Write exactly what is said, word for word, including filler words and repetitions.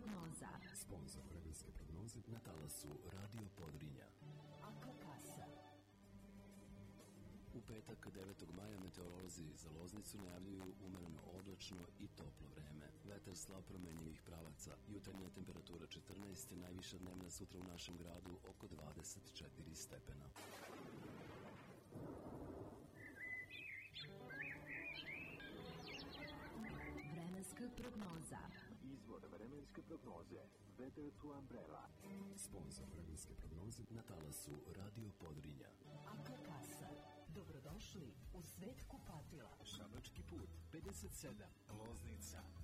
prognoza. Sponzor vremenske prognoze na talasu Radio Podrinja. Akakasa. U petak devetog maja meteorolozi za Loznicu najavljuju umereno oblačno i toplo vreme. Vetar slab promenjivih pravaca. Jutarnja temperatura četrnaest, najviša dnevna sutra u našem gradu oko dvadeset četiri stepena. Vremenska prognoza. Izvor vremenske prognoze Weather to Umbrella. Sponzor vremenske prognoze na talasu Radio Podrinja. Akakasa. Dobrodošli u svet kupatila. Šabački put pedeset sedam, Loznica.